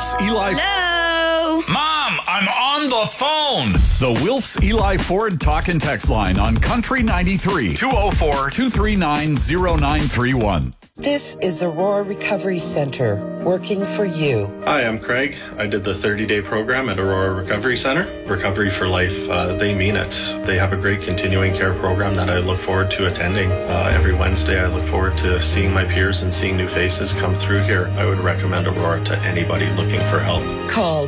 Wilf's Eli. Hello. Mom, I'm on the phone. The Wilf's Eli Ford talk and text line on Country 93 204-239-0931. This is Aurora Recovery Center, working for you. Hi, I'm Craig. I did the 30-day program at Aurora Recovery Center. Recovery for Life, they mean it. They have a great continuing care program that I look forward to attending. Every Wednesday, I look forward to seeing my peers and seeing new faces come through here. I would recommend Aurora to anybody looking for help. Call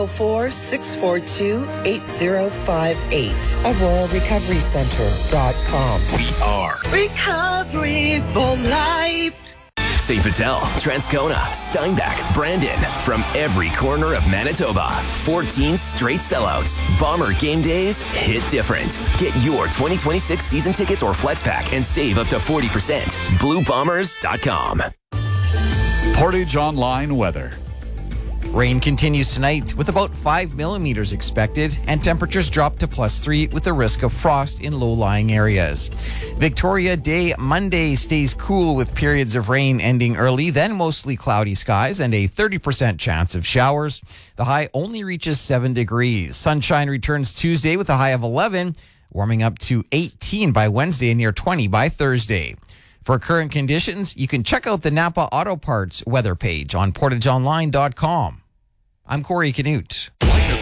204-642-8058. AuroraRecoveryCenter.com. We are Recovery for Life. St. Patel, Transcona, Steinbach, Brandon. From every corner of Manitoba. 14 straight sellouts. Bomber game days hit different. Get your 2026 season tickets or flex pack and save up to 40%. BlueBombers.com. Portage Online weather. Rain continues tonight with about 5 millimeters expected, and temperatures drop to +3 with the risk of frost in low-lying areas. Victoria Day Monday stays cool with periods of rain ending early, then mostly cloudy skies and a 30% chance of showers. The high only reaches 7 degrees. Sunshine returns Tuesday with a high of 11, warming up to 18 by Wednesday and near 20 by Thursday. For current conditions, you can check out the Napa Auto Parts weather page on portageonline.com. I'm Corey Canute.